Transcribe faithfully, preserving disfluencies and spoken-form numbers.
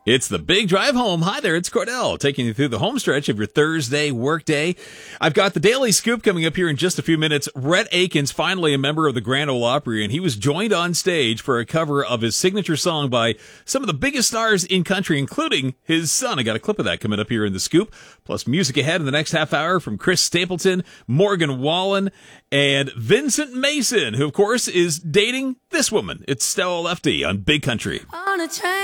It's the Big Drive Home. Hi there, it's Cordell, taking you through the home stretch of your Thursday workday. I've got the Daily Scoop coming up here in just a few minutes. Rhett Akins, finally a member of the Grand Ole Opry, and he was joined on stage for a cover of his signature song by some of the biggest stars in country, including his son. I got a clip of that coming up here in the Scoop. Plus music ahead in the next half hour from Chris Stapleton, Morgan Wallen, and Vincent Mason, who, of course, is dating this woman. It's Stella Lefty on Big Country. On a train.